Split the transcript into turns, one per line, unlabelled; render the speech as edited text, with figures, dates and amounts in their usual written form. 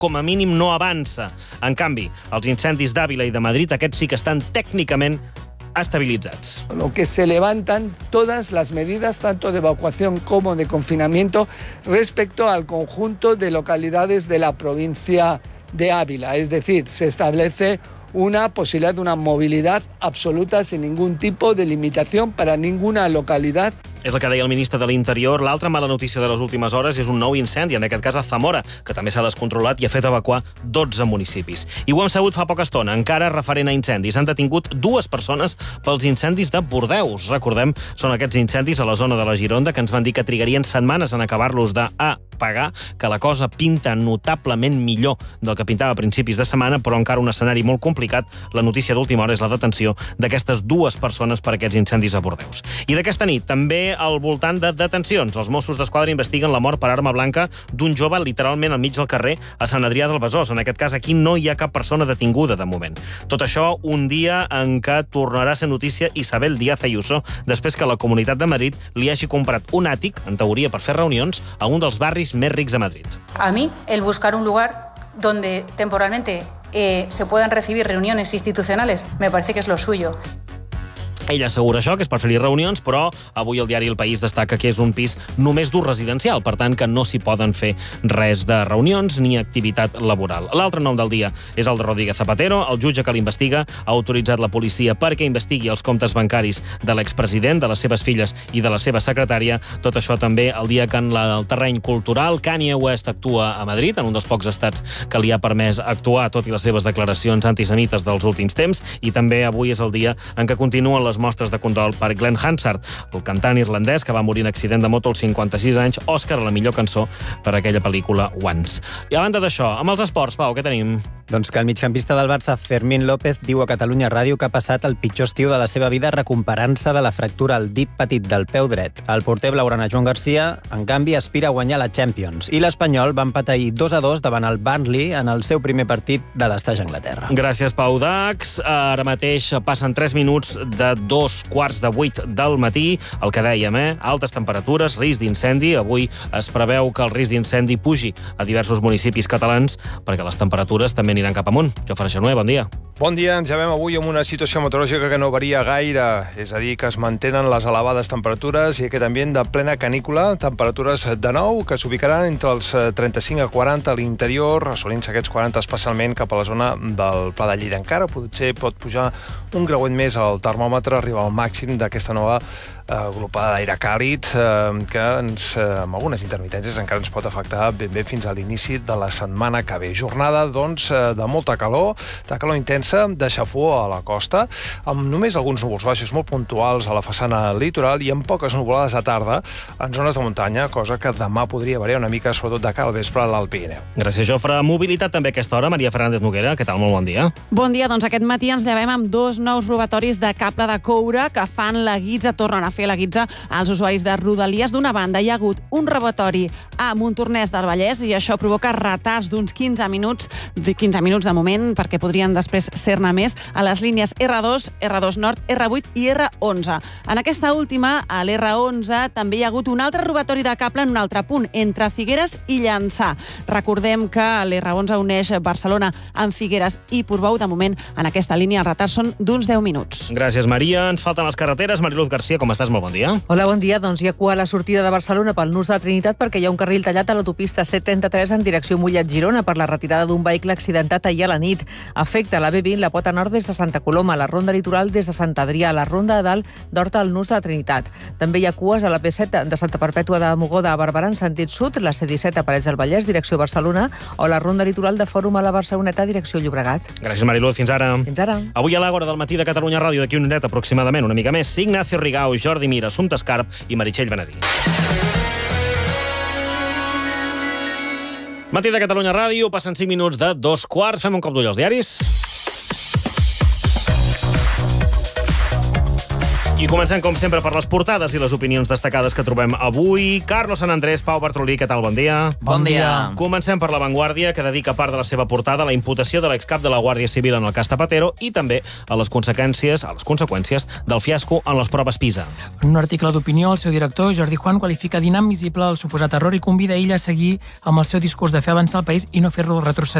com a mínim no avança. En canvi, els incendis d'Àvila i de Madrid, aquests sí que estan tècnicament estabilitzats.
Lo que se levantan todas las medidas, tanto de evacuación como de confinamiento, respecto al conjunto de localidades de la provincia de Ávila. Es decir, se establece una posibilidad de una movilidad absoluta sin ningún tipo de limitación para ninguna localidad.
És el que deia el ministre de l'Interior. L'altra mala notícia de les últimes hores és un nou incendi, en aquest cas a Zamora, que també s'ha descontrolat i ha fet evacuar 12 municipis. I ho hem sabut fa poca estona. Encara referent a incendis, han detingut 2 persones pels incendis de Bordeus. Recordem, són aquests incendis a la zona de la Gironda que ens van dir que trigarien setmanes en acabar-los d'apagar, que la cosa pinta notablement millor del que pintava a principis de setmana, però encara un escenari molt complicat. La notícia d'última hora és la detenció d'aquestes 2 persones per aquests incendis a Bordeus. I d'aquesta nit, també al voltant de detencions. Els Mossos d'Esquadra investiguen la mort per arma blanca d'un jove literalment al mig del carrer a Sant Adrià del Besòs. En aquest cas, aquí no hi ha cap persona detinguda de moment. Tot això un dia en què tornarà a ser notícia Isabel Díaz Ayuso després que la Comunitat de Madrid li hagi comprat un àtic, en teoria per fer reunions, a un dels barris més rics de Madrid.
A mí, el buscar un lugar donde temporalmente se puedan recibir reuniones institucionales me parece que es lo suyo.
Ella assegura això, que és per fer-hi reunions, però avui el diari El País destaca que és un pis només d'ús residencial, per tant que no s'hi poden fer res de reunions ni activitat laboral. L'altre nom del dia és el de Rodríguez Zapatero. El jutge que l'investiga ha autoritzat la policia perquè investigui els comptes bancaris de l'expresident, de les seves filles i de la seva secretària. Tot això també el dia que en el terreny cultural Kanye West actua a Madrid, en un dels pocs estats que li ha permès actuar, tot i les seves declaracions antisemites dels últims temps, i també avui és el dia en què continuen les mostres de condol per Glenn Hansard, el cantant irlandès que va morir en accident de moto als 56 anys, Òscar a la millor cançó per aquella pel·lícula Once. I a banda d'això, amb els esports, Pau, què tenim?
Doncs que el migcampista del Barça, Fermín López, diu a Catalunya Ràdio que ha passat el pitjor estiu de la seva vida recuperant-se de la fractura al dit petit del peu dret. El porter blaugrana Joan Garcia, en canvi, aspira a guanyar la Champions. I l'Espanyol va empatar ahir 2-2 davant el Burnley en el seu primer partit de l'Estaix a Anglaterra.
Gràcies, Pau Dax. Ara mateix passen 3 minuts de 2:45 del matí. El que dèiem, altes temperatures, risc d'incendi. Avui es preveu que el risc d'incendi pugi a diversos municipis catalans perquè les temperatures també aniran cap amunt. Jofre Xanuer, bon dia.
Bon dia, ens llevem avui amb una situació meteorològica que no varia gaire, és a dir, que es mantenen les elevades temperatures i aquest ambient de plena canícula, temperatures de nou que s'ubicaran entre els 35 a 40 a l'interior, assolint-se aquests 40 especialment cap a la zona del Pla de Lleida. Encara potser pot pujar un grauet més al termòmetre, arribar al màxim d'aquesta nova agrupada d'aire càlid que amb algunes intermitències encara ens pot afectar ben bé fins a l'inici de la setmana que ve. Jornada, doncs, de molta calor, de calor intensa, de xafó a la costa, amb només alguns núvols baixos molt puntuals a la façana litoral i amb poques nuvolades de tarda en zones de muntanya, cosa que demà podria variar una mica, sobretot de cara al vespre a l'Alt Pirineu.
Gràcies, Jofre. Mobilitat també a aquesta hora. Maria Fernández Noguera, què tal? Molt bon dia.
Bon dia, doncs aquest matí ens llevem amb 2 nous robatoris de cable de coure que fan la guitza, tornen a fer la guitza als usuaris de Rodalies. D'una banda, hi ha hagut un robatori a Montornès del Vallès i això provoca retards d'uns 15 minuts de moment, perquè podrien després ser-ne més, a les línies R2, R2 Nord, R8 i R11. En aquesta última, a l'R11, també hi ha hagut un altre robatori de cable en un altre punt, entre Figueres i Llançà. Recordem que l'R11 uneix Barcelona amb Figueres i Portbou. De moment, en aquesta línia, els retards són d'uns 10 minuts.
Gràcies, Maria. Ens falten les carreteres. Mariluz Garcia, com estàs? Molt bon dia.
Hola, bon dia. Doncs hi ha cua a la sortida de Barcelona pel nus de Trinitat perquè hi ha un carril tallat a l'autopista C33 en direcció Mollet-Girona per la retirada d'un vehicle accidentat ahir a la nit. Afecta la B20, la pota nord des de Santa Coloma, la ronda litoral des de Sant Adrià, la ronda de dalt d'Horta al nus de Trinitat. També hi ha cues a la P7 de Santa Perpètua de Mogoda a Barberà en sentit sud, la C17 a Parets del Vallès, direcció Barcelona, o la ronda litoral de Fòrum a la Barceloneta, direcció Llobregat.
Gràcies, Mariluz. Fins ara.
Fins ara.
Avui a l'Àgora del matí de Catalunya Ràdio, d'aquí una horeta aproximadament, una mica més, Ignacio Rigau, Jordi Mir, Assumpta Escarp i Meritxell Benedí. Matí de Catalunya Ràdio, passen 5 minuts de 2:15. Fem un cop d'ull als diaris. I comencem, com sempre, per les portades i les opinions destacades que trobem avui. Carlos Sant Andrés, Pau Bartolí, què tal? Bon dia.
Bon dia.
Comencem per La Vanguardia, que dedica part de la seva portada a la imputació de l'excap de la Guàrdia Civil en el cas Zapatero i també a les conseqüències del fiasco en les proves PISA.
En un article d'opinió, el seu director, Jordi Juan, qualifica d'inadmissible el suposat error i convida ell a seguir amb el seu discurs de fer avançar el país i no fer-lo retrocedir.